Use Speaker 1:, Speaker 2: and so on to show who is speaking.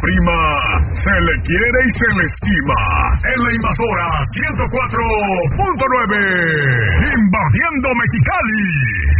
Speaker 1: prima, se le quiere y se le estima. En la invasora 104.9, invadiendo Mexicali.